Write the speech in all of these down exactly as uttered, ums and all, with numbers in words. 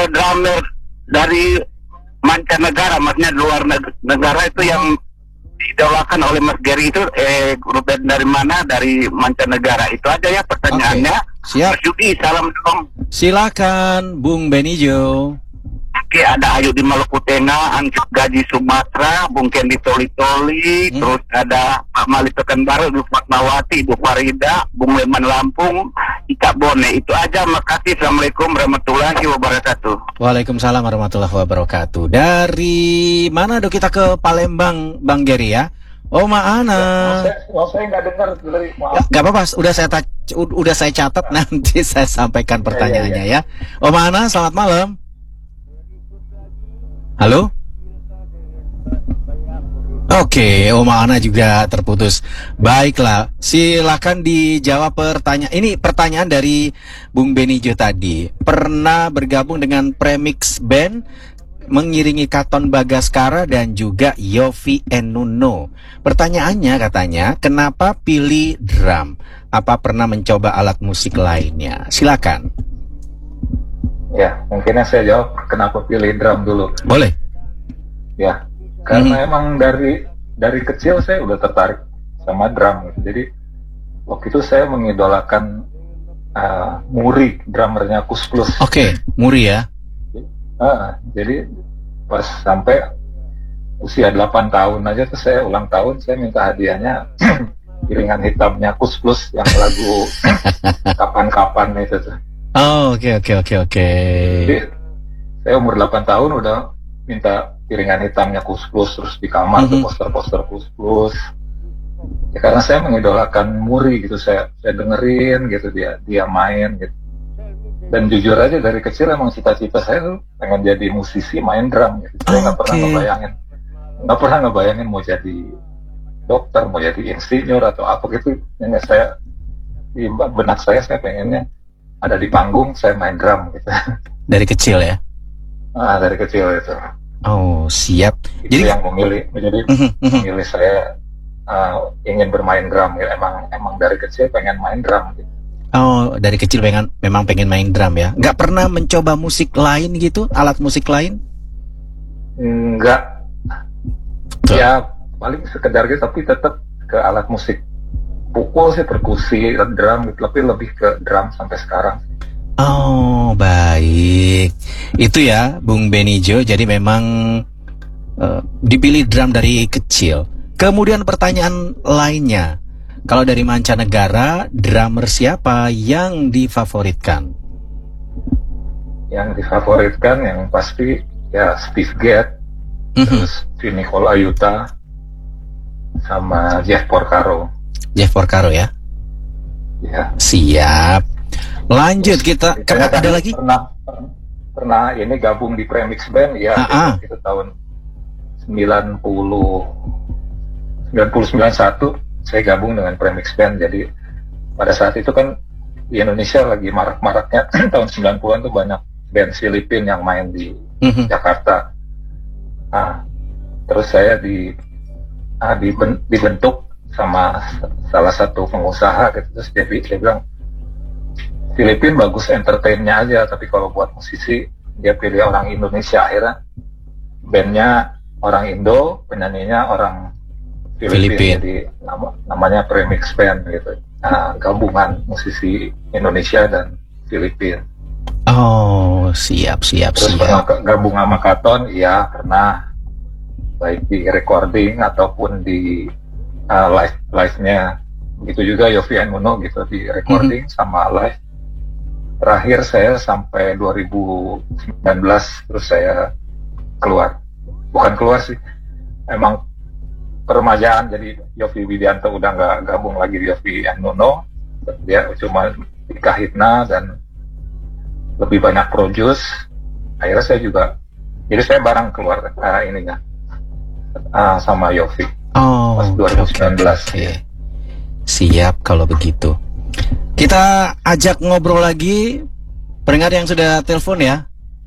drummer dari mancanegara, maksudnya luar neg- negara itu yang didolakan oleh Mas Gary itu eh grup band dari mana? Dari mancanegara. Itu aja ya pertanyaannya. Okay. Siap. Mas Yudi, salam dong. Silakan Bung Benijo. Oke, ada Ayu di Maluku Tengah, Ancuk Gaji Sumatera, Bung Kendi Toli Toli, hmm. terus ada Pak Mali Pekanbaru, Ibu Fatmawati, Ibu Farida, Bung Leman Lampung, Ika Bone. Itu aja. Makasih. Assalamualaikum warahmatullahi wabarakatuh. Waalaikumsalam warahmatullahi wabarakatuh. Dari mana do kita ke Palembang, Bang Gary ya? Oh, Maana. Oh, saya nggak dengar dari maaf. Ya, nggak apa-apa, udah saya ta- udah saya catat, nanti saya sampaikan pertanyaannya ya. ya. ya. Oh, Maana, selamat malam. Halo? Oke, Oma Ana juga terputus. Baiklah, silakan dijawab pertanyaan. Ini pertanyaan dari Bung Benijo tadi. Pernah bergabung dengan Premix Band, mengiringi Katon Bagaskara dan juga Yovie and Nuno. Pertanyaannya katanya, kenapa pilih drum? Apa pernah mencoba alat musik lainnya? Silakan. Ya, mungkinnya saya jawab kenapa pilih drum dulu. Boleh. Ya, karena Mm-hmm. emang dari dari kecil saya udah tertarik sama drum gitu. Jadi waktu itu saya mengidolakan uh, Muri, drummernya Kus Plus. Oke, okay, Muri ya. Uh, jadi pas sampai usia delapan tahun aja tuh saya ulang tahun, saya minta hadiahnya piringan hitamnya Kus Plus yang lagu kapan-kapan itu tuh. Oh, oke oke oke oke. Jadi saya umur delapan tahun udah minta piringan hitamnya Kus Plus, terus di kamar mm-hmm. tuh poster-poster Kus Plus. Ya, karena saya mengidolakan Muri gitu, saya saya dengerin gitu dia dia main gitu. Dan jujur aja dari kecil emang cita-cita saya tuh pengen jadi musisi main drum gitu. Saya nggak okay. pernah ngebayangin, nggak pernah ngebayangin mau jadi dokter, mau jadi insinyur atau apa gitu. Yang saya di benak saya saya pengennya ada di panggung, saya main drum gitu. Dari kecil ya? Ah, dari kecil itu. Oh, siap. Itu Jadi yang memilih, menjadi memilih saya uh, ingin bermain drum. Ya, emang emang dari kecil pengen main drum gitu. Oh, dari kecil pengen memang pengen main drum ya? Nggak pernah mencoba musik lain gitu, alat musik lain? Enggak. Tuh. Ya paling sekedar gitu, tapi tetap ke alat musik. Pukul sih perkusi, drum gitu, tapi lebih ke drum sampai sekarang. Oh, baik. Itu ya, Bung Benijo. Jadi memang uh, dipilih drum dari kecil. Kemudian pertanyaan lainnya. Kalau dari mancanegara, drummer siapa yang difavoritkan? Yang difavoritkan yang pasti ya Steve Gadd, mm-hmm. terus Vinny Colaiuta, sama Jeff Porcaro. Jeff Porcaro ya? Ya. Siap. Lanjut kita, Karena ada lagi? Pernah, pernah ini gabung di Premix Band ya, itu, itu tahun sembilan puluh sembilan puluh sembilan satu saya gabung dengan Premix Band. Jadi pada saat itu kan di Indonesia lagi marak-maraknya tahun sembilan puluhan tuh banyak band Filipina yang main di mm-hmm. Jakarta. Nah, terus saya di ah, diben, dibentuk sama salah satu pengusaha gitu, terus dia, dia bilang Filipina bagus entertainnya aja, tapi kalau buat musisi dia pilih orang Indonesia. Akhirnya bandnya orang Indo, penyanyinya orang Filipina, Filipin. Jadi nama, namanya Premix Band gitu. Nah, gabungan musisi Indonesia dan Filipina. Oh, siap siap Terus siap. pernah gabung sama Katon, iya pernah, baik di recording ataupun di uh, live live-nya. Begitu juga Yovie and Nuno gitu, di recording mm-hmm. sama live. Terakhir saya sampai dua ribu sembilan belas terus saya keluar. Bukan keluar sih, emang peremajaan. Jadi Yovie Widianto udah nggak gabung lagi di Yovie and Nuno, dia cuma di Kahitna dan lebih banyak produce. Akhirnya saya juga, jadi saya bareng keluar uh, ininya uh, sama Yovie oh, pas dua ribu sembilan belas. Okay, okay. Siap kalau begitu. Kita ajak ngobrol lagi pendengar yang sudah telepon ya,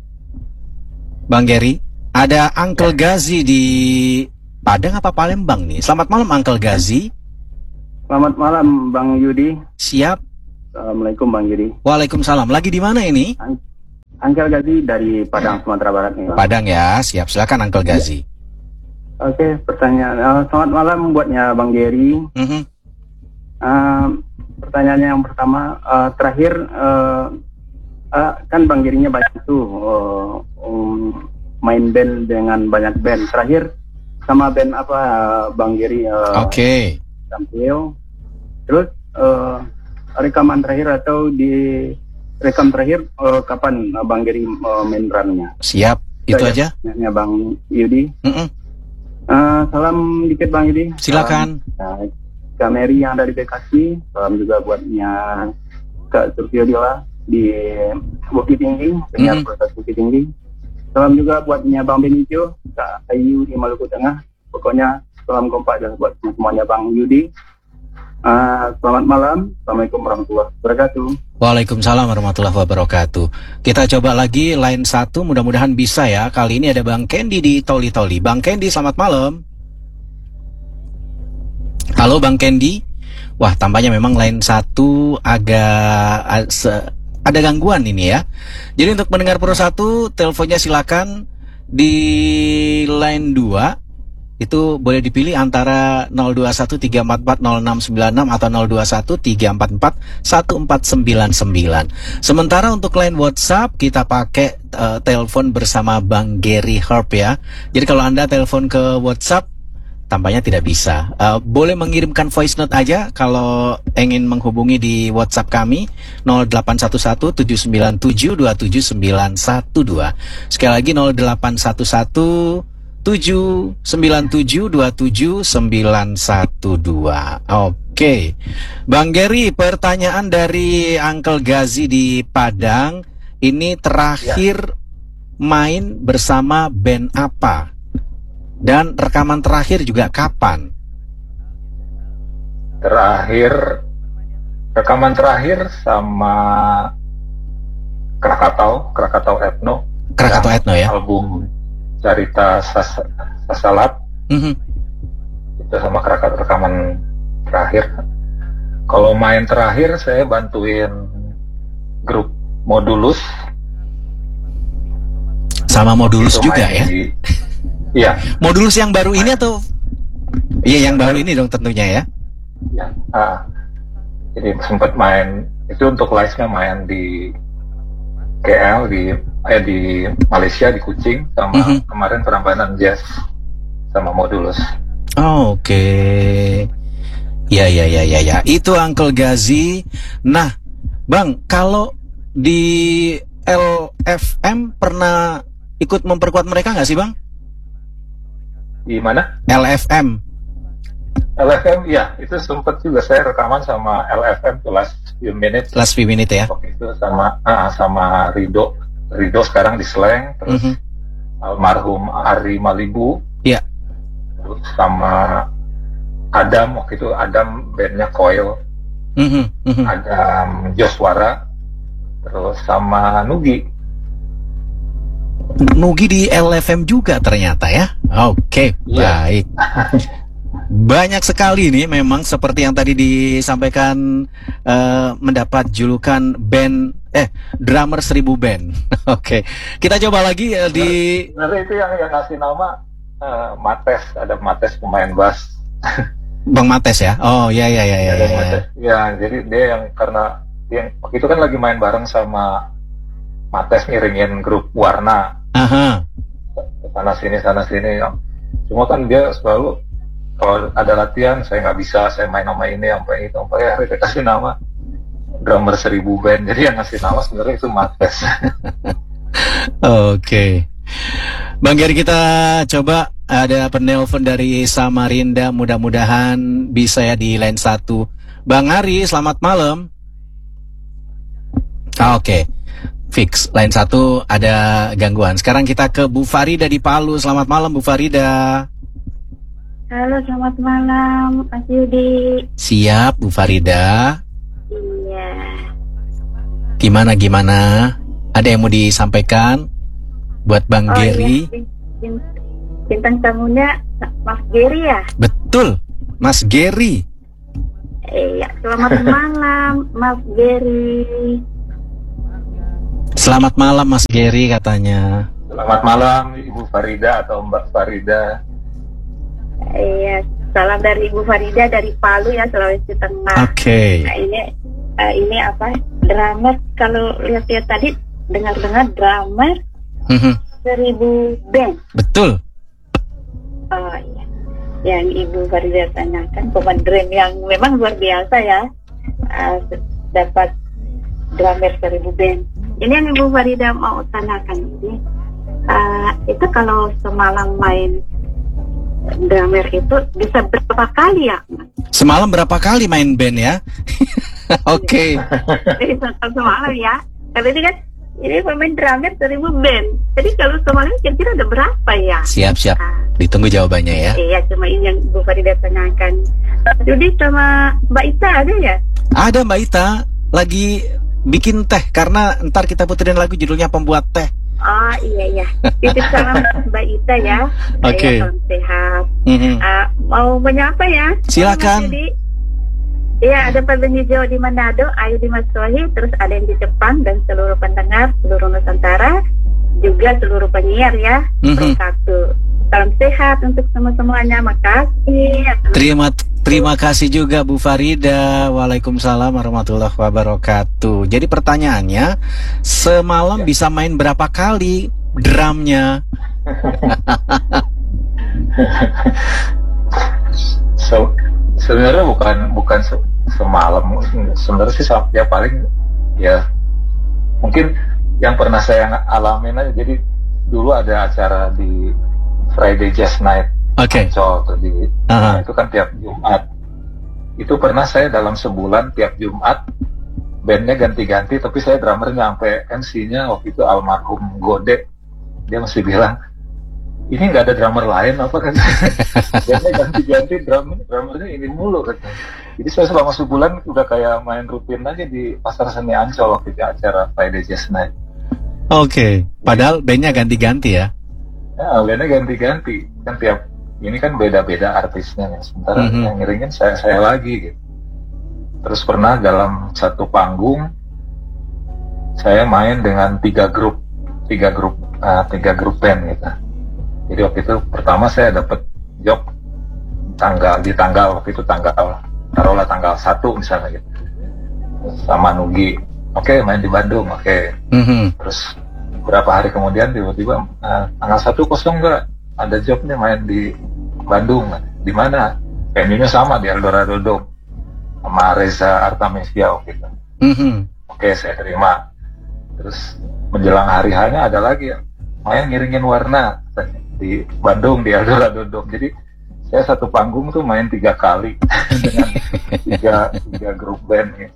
Bang Gary. Ada Uncle Gazi di Padang apa Palembang nih? Selamat malam Uncle Gazi. Selamat malam Bang Yudi. Siap. Assalamualaikum Bang Yudi. Waalaikumsalam. Lagi di mana ini? Uncle Gazi dari Padang, Sumatera Barat nih, Bang. Padang ya, siap. Silakan Uncle Gazi. Oke, pertanyaan. Uh, selamat malam buatnya Bang Gary. Mm-hmm. Uh, pertanyaannya yang pertama, uh, terakhir uh, uh, kan Bang Gary-nya banyak tuh uh, um, main band dengan banyak band. Terakhir sama band apa uh, Bang Gary? Uh, Oke. Okay. Tampil. Terus uh, rekaman terakhir atau di rekam terakhir uh, kapan uh, Bang Gary uh, main drumnya? Siap, itu Saya, aja. Ya, Bang Yudi. Mm-mm. Uh, salam dikit Bang Yudi. Silakan. Salam, uh, Kak Mary yang ada di Bekasi. Salam juga buatnya Kak Surtio Dila di Bukit Tinggi, penyiar Mm-hmm. Proses Bukit Tinggi. Salam juga buatnya Bang Benicio, Kak Ayu di Maluku Tengah. Pokoknya salam kompak dan buat semuanya Bang Yudi. Uh, selamat malam. Assalamualaikum warahmatullahi wabarakatuh. Waalaikumsalam warahmatullahi wabarakatuh. Kita coba lagi line satu, mudah-mudahan bisa ya. Kali ini ada Bang Candy di Toli Toli. Bang Candy, selamat malam. Halo Bang Candy. Wah, tampaknya memang line satu agak ada gangguan ini ya. Jadi untuk mendengar Pro satu, teleponnya silakan di line dua. Itu boleh dipilih antara nol dua satu tiga empat empat nol enam sembilan enam atau nol dua satu tiga empat empat satu empat sembilan sembilan. Sementara untuk line WhatsApp kita pakai uh, telepon bersama Bang Gary Herb ya. Jadi kalau Anda telepon ke WhatsApp tampaknya tidak bisa. Uh, boleh mengirimkan voice note aja kalau ingin menghubungi di WhatsApp kami nol delapan satu satu tujuh sembilan tujuh dua tujuh sembilan satu dua. Sekali lagi nol delapan satu satu tujuh sembilan tujuh dua tujuh sembilan satu dua. Oke. Bang Gary, pertanyaan dari Uncle Gazi di Padang. Ini terakhir ya. Main bersama band apa? Dan rekaman terakhir juga kapan? Terakhir rekaman terakhir sama Krakatau, Krakatau Ethno. Krakatau Ethno ya. Album Cerita Sas Sasalat. Mm-hmm. Itu sama Krakatau rekaman terakhir. Kalau main terakhir saya bantuin grup Modulus. Sama Modulus itu juga ya? Di, iya. Modulus yang baru ini atau? Iya yang baru ini dong tentunya ya. Ya. Ah, jadi sempat main itu untuk live-nya main di K L di eh di Malaysia di Kuching sama mm-hmm. kemarin Prambanan Jazz sama Modulus. Oh, oke. Okay. Ya ya ya ya ya. Itu Uncle Gazi. Nah, Bang, kalau di L F M pernah ikut memperkuat mereka nggak sih, Bang? Di mana? L F M. L F M, ya, itu sempat juga saya rekaman sama L F M tuh Last Few Minutes. Last Few Minutes ya. Waktu itu sama ah, sama Rido. Rido sekarang di Slang, terus mm-hmm. almarhum Ari Malibu. Iya. Terus sama Adam, waktu itu Adam bandnya Coil. Mm-hmm. Mm-hmm. Adam Joswara. Terus sama Nugi. Nugi di L F M juga ternyata ya. Oke, okay, yeah. Baik. Banyak sekali nih memang seperti yang tadi disampaikan uh, mendapat julukan band eh drummer seribu band. Oke, okay. Kita coba lagi uh, di. Sebenarnya itu yang yang ngasih nama uh, Mates, ada Mates pemain bass. Bang Mates ya? Oh ya ya ya ya. Ya, ya. Ya, jadi dia yang karena dia waktu itu kan lagi main bareng sama Mates ngiringin grup Warna. Aha. Sana sini sana sini. Cuma kan dia selalu kalau ada latihan saya nggak bisa, saya main nama ini sampai itu sampai ya dia kasih nama drummer seribu band. Jadi yang ngasih nama sebenarnya itu Mates. Oke. Okay. Bang Gary, kita coba ada penelpon dari Samarinda, mudah-mudahan bisa ya di line satu. Bang Ari, selamat malam. Ah, Oke, okay. Fix line satu ada gangguan. Sekarang kita ke Bu Farida di Palu. Selamat malam Bu Farida. Halo, selamat malam Mas Yudi. Siap Bu Farida. Iya. Gimana gimana? Ada yang mau disampaikan buat Bang oh, Gary? Iya. Bintang tamunya Mas Gary ya? Betul, Mas Gary. Iya, selamat malam Mas Gary. Selamat malam Mas Gary katanya. Selamat malam Ibu Farida atau Mbak Farida. Iya, salam dari Ibu Farida dari Palu ya, Sulawesi Tengah. Oke. Okay. Nah, ini uh, ini apa? Drummer, kalau lihat-lihat tadi dengar-dengar drummer Mm-hmm. seribu band. Betul. Oh iya. Yang Ibu Farida tanyakan pemain drum yang memang luar biasa ya. Uh, dapat drummer seribu band. Ini yang Ibu Farida mau tanyakan ini. Uh, itu kalau semalam main drummer itu bisa berapa kali ya? Semalam berapa kali main band ya? Oke. Okay. Semalam ya. Tapi ini kan ini pemain drummer seribu band. Jadi kalau semalam kira-kira ada berapa ya? Siap-siap. Ditunggu jawabannya ya. Iya, cuma ini yang Ibu Farida tanyakan. Jadi sama Mbak Ita ada ya? Ada Mbak Ita lagi bikin teh karena ntar kita puterin lagu judulnya Pembuat Teh. Oh iya iya. Titip salam Mbak Ita ya. Oke. Okay. Salam sehat. Mm-hmm. Uh, mau menyapa ya? Silakan. Iya, ada Pak Benijo di Manado, Ayu di Maswahi, terus ada yang di Jepang dan seluruh pendengar, seluruh Nusantara, juga seluruh penyiar ya. Mm-hmm. Satu. Salam sehat untuk semua-semuanya. Makasih. Terima terima kasih juga Bu Farida. Waalaikumsalam warahmatullahi wabarakatuh. Jadi pertanyaannya, semalam ya. Bisa main berapa kali drumnya? So, sebenarnya bukan bukan se semalam. Sebenarnya sih ya paling ya mungkin yang pernah saya alamin aja. Jadi dulu ada acara di Friday Jazz Night, Oke. Okay. Di, uh-huh. Nah, itu kan tiap Jumat. Itu pernah saya dalam sebulan tiap Jumat bandnya ganti-ganti, tapi saya drummernya sampai M C-nya waktu itu almarhum Gode, dia masih bilang ini nggak ada drummer lain apa kan? Bandnya ganti-ganti, drummer drummernya ini mulu kan. Jadi saya selama sebulan udah kayak main rutin aja di Pasar Seni Ancol waktu itu acara Friday Jazz Night. Oke, okay. Padahal bandnya ganti-ganti ya? Ya, bandnya ganti-ganti kan tiap ini kan beda-beda artisnya ya. Sementara mm-hmm. yang ngiringin saya saya lagi gitu. Terus pernah dalam satu panggung saya main dengan tiga grup, tiga grup, uh, tiga grup band gitu. Jadi waktu itu pertama saya dapat job tanggal di tanggal waktu itu tanggal taruhlah tanggal satu misalnya gitu. Sama Nugi, oke okay, main di Bandung, oke. Okay. Mm-hmm. Terus berapa hari kemudian tiba-tiba uh, tanggal satu kosong nggak ada jobnya main di Bandung, di mana? Venue-nya sama di Eldorado Dome sama Reza Artamevia waktu itu. Mm-hmm. Oke, saya terima. Terus menjelang hari hanya ada lagi main ngiringin warna di Bandung di Eldorado Dome. Jadi saya satu panggung tuh main tiga kali dengan tiga tiga grup band. Gitu.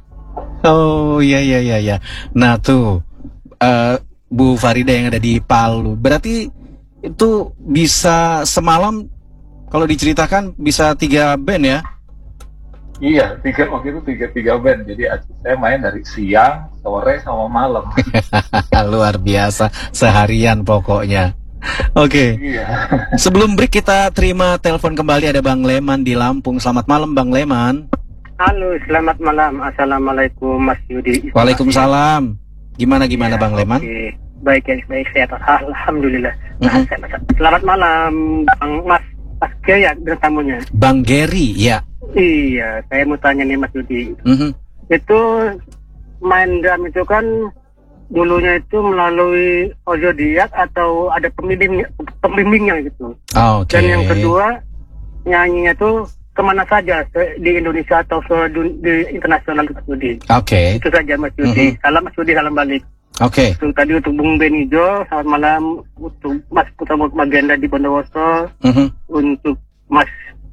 Oh iya iya iya iya. Nah tuh. Uh, Bu Farida yang ada di Palu, berarti itu bisa semalam kalau diceritakan bisa tiga band ya? Iya, tiga waktu itu tiga tiga band. Jadi saya main dari siang, sore, sama malam. Luar biasa, seharian pokoknya. Oke. Okay. Iya. Sebelum break kita terima telepon kembali, ada Bang Leman di Lampung. Selamat malam Bang Leman. Halo, selamat malam. Assalamualaikum Mas Yudi. Waalaikumsalam. Gimana gimana ya, Bang Leman? Okay. Baik ya, baik sehat. Alhamdulillah. Mm-hmm. Nah, selamat malam Bang Mas Mas Gary ya tamunya. Bang Gary ya. Iya, saya mau tanya nih Mas Yudi. Mm-hmm. Itu main drum itu kan dulunya itu melalui audiodiak atau ada pembimbing pembimbingnya gitu. Oh, okay. Dan yang kedua nyanyinya tuh kemana saja di Indonesia atau di internasional Mas Yudi. Oke. Okay. Itu saja Mas Yudi. Mm-hmm. Salam Mas Yudi, salam balik. Oke. Okay. Tadi untuk Bung Benijo, selamat malam. Untuk Mas Putra Magenda di Bondowoso, mm-hmm. untuk Mas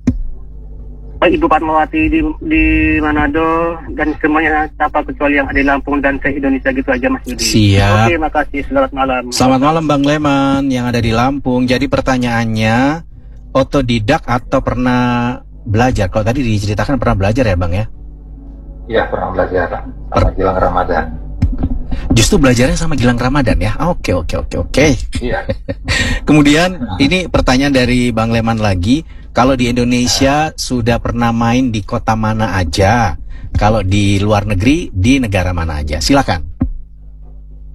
Ibu Fatmawati di di Manado, dan semuanya tanpa kecuali yang ada di Lampung dan se-Indonesia gitu aja Mas Yudi. Siap. Oke, makasih. Selamat malam. Selamat malam Bang Leman yang ada di Lampung. Jadi pertanyaannya, otodidak atau pernah belajar? Kalau tadi diceritakan pernah belajar ya Bang ya? Iya, pernah belajar sama per- Gilang Ramadan. Justru belajarnya sama Gilang Ramadan ya? Oke, oke, oke, oke. Iya. Kemudian ini pertanyaan dari Bang Leman lagi. Kalau di Indonesia sudah pernah main di kota mana aja? Kalau di luar negeri, di negara mana aja? Silakan.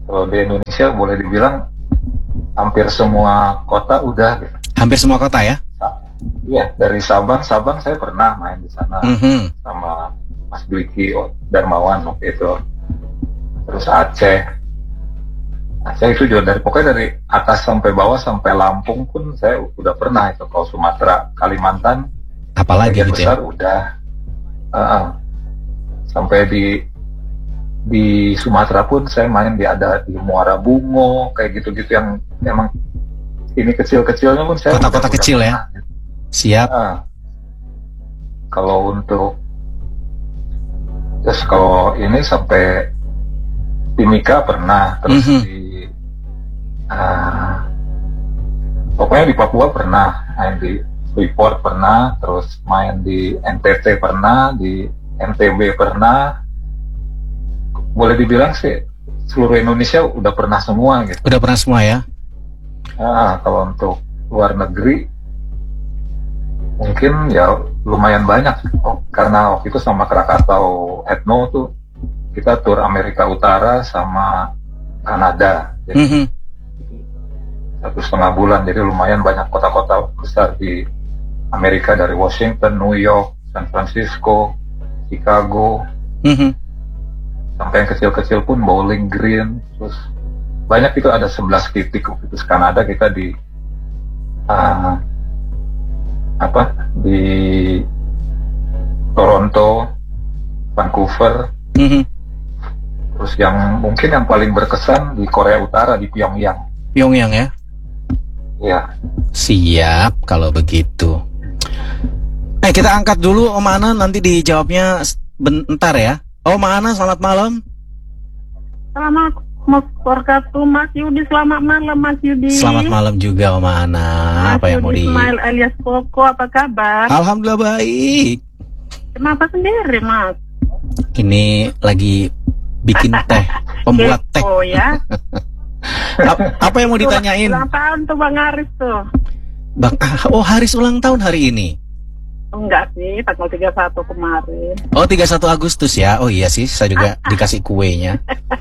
Kalau di Indonesia boleh dibilang hampir semua kota udah. Gitu. Hampir semua kota ya? Iya, dari Sabang, Sabang saya pernah main di sana mm-hmm. sama Mas Dwiki Darmawan waktu itu. Terus Aceh, Aceh itu juga dari pokoknya dari atas sampai bawah sampai Lampung pun saya udah pernah itu. Kalau Sumatera, Kalimantan, apalagi gitu besar ya? Udah. Uh, sampai di di Sumatera pun saya main di ada di Muara Bungo kayak gitu-gitu yang memang ini kecil-kecilnya pun saya kota-kota kecil ya. Gitu. Siap. Uh, kalau untuk terus kalau ini sampai Timika pernah, terus mm-hmm. di uh, pokoknya di Papua pernah, main di Freeport pernah, terus main di N T T pernah, di N T B pernah. Boleh dibilang sih seluruh Indonesia udah pernah semua gitu. Udah pernah semua ya? Nah, kalau untuk luar negeri mungkin ya lumayan banyak. Oh, karena waktu itu sama Krakatau Ethno tuh kita tur Amerika Utara sama Kanada. Jadi mm-hmm. satu setengah bulan, jadi lumayan banyak kota-kota besar di Amerika, dari Washington, New York, San Francisco, Chicago, mm-hmm. sampai yang kecil-kecil pun Bowling Green, terus banyak itu ada sebelas titik. Waktu itu Kanada kita di uh, apa di Toronto, Vancouver, mm-hmm. terus yang mungkin yang paling berkesan di Korea Utara di Pyongyang. Pyongyang ya? Ya. Siap kalau begitu. Eh kita angkat dulu Om Ana, nanti dijawabnya bentar ya. Om Ana, selamat malam. Selamat wabarakatuh Mas Yudi, selamat malam Mas Yudi. Selamat malam juga Om Ana. Mas apa yang Yudi mau di? Ismail alias Koko, apa kabar? Alhamdulillah baik. Kenapa sendiri Mas? Ini lagi bikin teh, pembuat teh. Oh ya. Apa yang mau ditanyain? Ulang tahun tuh Bang Haris tuh. Bang, oh Haris ulang tahun hari ini? Enggak sih, tanggal tiga puluh satu kemarin. Oh tiga puluh satu Agustus ya? Oh iya sih, saya juga dikasih kuenya.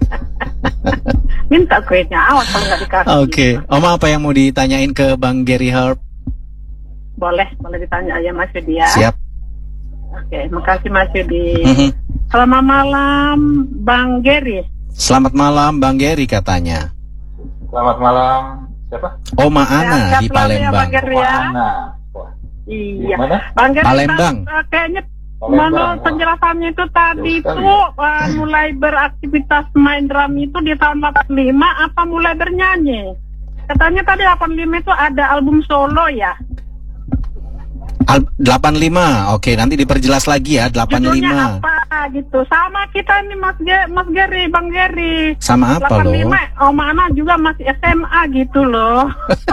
Minta kuenya, awas kalau nggak dikasih. Oke, okay. Om apa yang mau ditanyain ke Bang Gary Harp? Boleh, boleh ditanya aja Mas Yudi ya. Siap. Oke, makasih Mas Yudi. Mm-hmm. Selamat malam Bang Gary. Selamat malam Bang Gary katanya. Selamat malam. Siapa? Oma Ana ya, di Palembang. Ya, Oma Ana. Iya. Mana? Bang Gary, Palembang. Bang, kayaknya Palembang. menurut penjelasannya itu tadi itu uh, mulai beraktivitas main drum itu di tahun delapan puluh lima apa mulai bernyanyi? Katanya tadi delapan puluh lima itu ada album solo ya? Al- delapan puluh lima, oke nanti diperjelas lagi ya delapan puluh lima. Judulnya apa gitu? Sama kita nih Mas Ge- Mas Gary, Bang Gary. Sama apa loh? delapan puluh lima, Om Ana juga masih S M A gitu loh.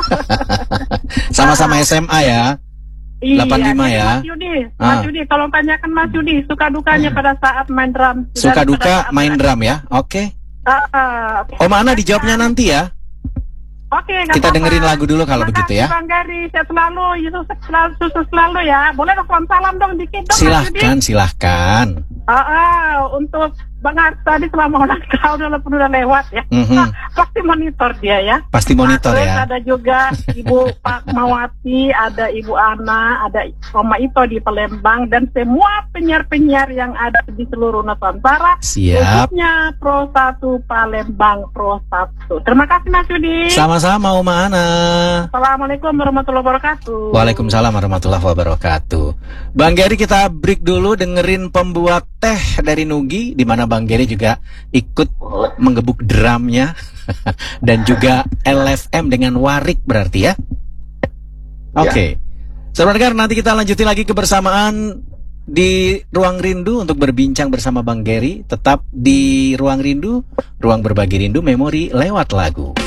Sama-sama S M A ya? delapan puluh lima iya, ya? Mas Yudi, Mas Ah. Yudi, tolong tanyakan Mas Yudi suka dukanya pada saat main drum. Suka Dan duka pada saat- main drum ya? Oke. Ah, ah, oke. Om Ana dijawabnya nanti ya? Oke, nggak Kita apa-apa. dengerin lagu dulu kalau Terima begitu kasih, ya. Bang Gary, sehat selalu, Yesus selalu, sukses selalu ya. Boleh dong salam dong dikit dong, Mas Yudi. Silahkan, silahkan. Ah, ah, untuk Bang Haris tadi selama ulang tahun walaupun udah lewat ya. Mhm. Nah, pasti monitor dia ya. Pasti monitor Nah, terus ya. ada juga Ibu Pak Mawati, ada Ibu Ana, ada Oma Ito di Palembang, dan semua penyiar-penyiar yang ada di seluruh Nusantara. Siap. Khususnya Pro satu Palembang Pro satu. Terima kasih Mas Yudi. Sama-sama Oma Ana. Assalamualaikum warahmatullahi wabarakatuh. Waalaikumsalam warahmatullahi wabarakatuh. Bang Gary kita break dulu dengerin pembuat teh dari Nugi, di mana Bang Gary juga ikut menggebuk drumnya dan juga L F M dengan warik berarti ya. Oke. Okay. Saudara, nanti kita lanjutin lagi kebersamaan di Ruang Rindu untuk berbincang bersama Bang Gary. Tetap di Ruang Rindu, ruang berbagi rindu memori lewat lagu.